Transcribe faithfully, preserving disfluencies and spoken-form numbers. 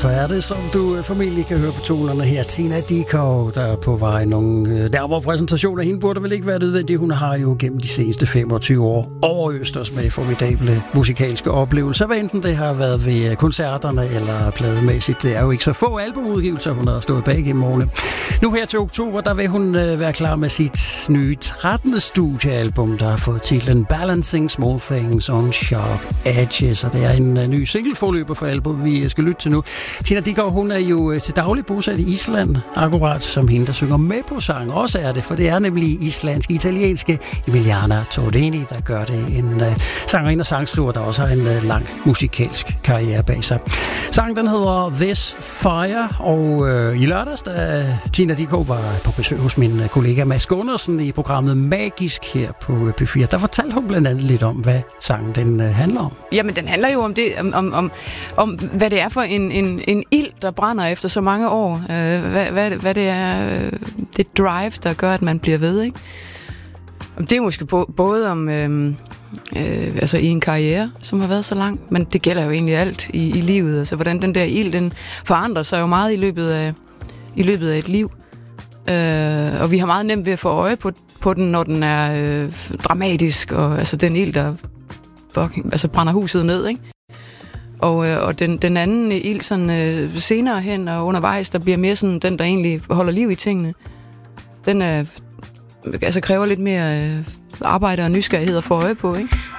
så er det, som du formentlig kan høre på tonerne her, Tina Dickow, der er på vej. Nogle nærmere præsentationer. Hende burde vel ikke være nødvendigt. Hun har jo gennem de seneste femogtyve år overøst os med formidable musikalske oplevelser. Hvad enten det har været ved koncerterne eller plademæssigt. Det er jo ikke så få albumudgivelser, hun har stået bag gennem årene. Nu her til oktober, der vil hun være klar med sit nye trettende studiealbum, der har fået titlen Balancing Small Things on Sharp Edges. Og det er en ny singleforløber for album, vi skal lytte til nu. Tina Dickow, hun er jo til daglig bosat i Island, akkurat som hende, der synger med på sang. Også er det, for det er nemlig islandsk-italienske Emiliana Tordini, der gør det. En uh, sangerinde og sangskriver, der også har en uh, lang musikalsk karriere bag sig. Sangen, den hedder This Fire, og uh, i lørdags, da Tina Dickow var på besøg hos min uh, kollega Mads Gundersen i programmet Magisk her på uh, P fire, der fortalte hun blandt andet lidt om, hvad sangen den uh, handler om. Jamen, den handler jo om det, om, om, om, om hvad det er for en, en, en ild, der brænder efter så mange år. Øh, hvad, hvad, hvad det er, øh, det drive, der gør, at man bliver ved, ikke? Det er måske bo, både om, øh, øh, altså i en karriere, som har været så lang, men det gælder jo egentlig alt i, i livet. Altså, hvordan den der ild, den forandrer sig jo meget i løbet af, i løbet af et liv. Øh, og vi har meget nemt ved at få øje på, på den, når den er øh, dramatisk, og altså den ild, der fucking, altså brænder huset ned, ikke? Og, øh, og den, den anden ild sådan øh, senere hen og undervejs, der bliver mere sådan den, der egentlig holder liv i tingene. Den er, altså kræver lidt mere øh, arbejde og nysgerrighed at få øje på, ikke?